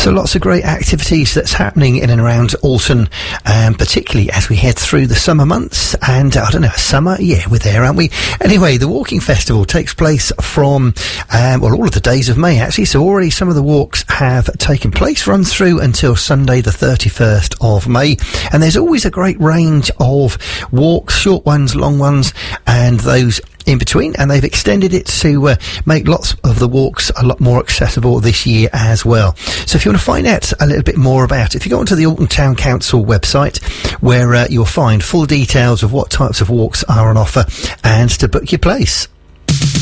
So lots of great activities that's happening in and around Alton, particularly as we head through the summer months. And I don't know, summer? Yeah, we're there, aren't we? Anyway, the Walking Festival takes place from, all of the days of May, actually. So already some of the walks have taken place, run through until Sunday, the 31st of May. And there's always a great range of walks, short ones, long ones, and those in between, and they've extended it to make lots of the walks a lot more accessible this year as well. So if you want to find out a little bit more about it, if you go onto the Alton Town Council website, where you'll find full details of what types of walks are on offer and to book your place.